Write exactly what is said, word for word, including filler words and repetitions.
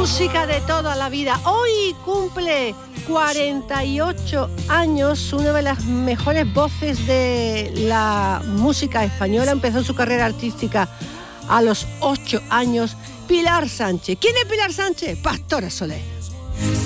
Música de toda la vida. Hoy cumple cuarenta y ocho años, una de las mejores voces de la música española. Empezó su carrera artística a los ocho años, Pilar Sánchez. ¿Quién es Pilar Sánchez? Pastora Soler.